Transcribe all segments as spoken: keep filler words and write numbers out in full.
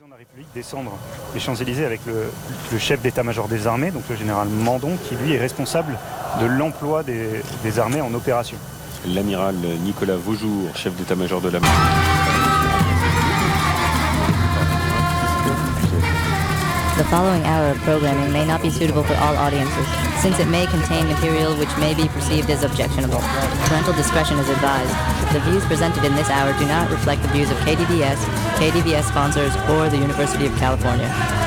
président de la République descendre les Champs-Élysées avec le, le chef d'état-major des armées, donc le général Mandon, qui lui est responsable de l'emploi des, des armées en opération. L'amiral Nicolas Vaujour, chef d'état-major de la marine. The following hour of programming may not be suitable for all audiences, since it may contain material which may be perceived as objectionable. Parental discretion is advised. The views presented in this hour do not reflect the views of K D V S, K D V S sponsors, or the University of California.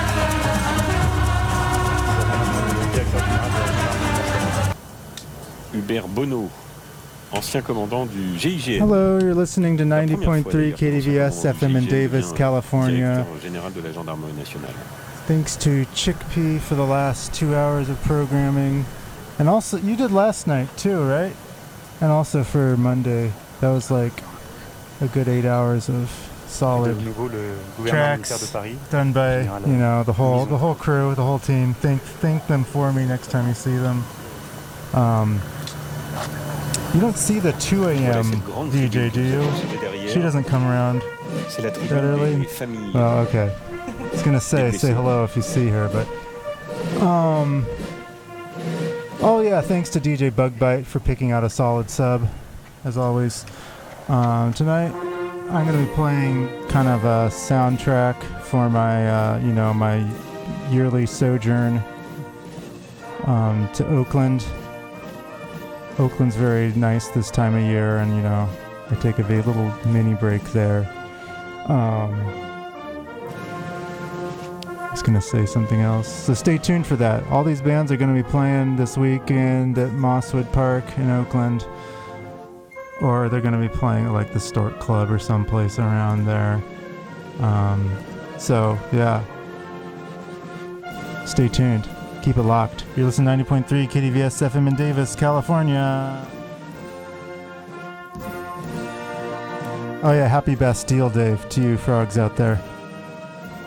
Hubert Bonneau, ancien commandant du G I G N. Hello, you're listening to ninety point three K D V S F M in Davis, California. Général de la Gendarmerie nationale. Thanks to Chickpea for the last two hours of programming. And also, you did last night too, right? And also for Monday. That was like a good eight hours of solid tracks done by, you know, the whole the whole crew, the whole team. Thank thank them for me next time you see them. Um, you don't see the two a.m. D J, do you? She doesn't come around that early? Oh, okay. I was gonna say, say hello if you see her, but... Um... Oh yeah, thanks to D J Bugbite for picking out a solid sub, as always. Um, tonight, I'm gonna be playing kind of a soundtrack for my, uh, you know, my yearly sojourn um, to Oakland. Oakland's very nice this time of year, and, you know, I take a very little mini break there. Um... I was gonna say something else, so stay tuned for that. All these bands are gonna be playing this weekend at Mosswood Park in Oakland, or they're gonna be playing at like the Stork Club or someplace around there. Um, so yeah, stay tuned, keep it locked. You're listening to ninety point three K D V S F M in Davis, California. Oh yeah, happy Bastille Day to you frogs out there.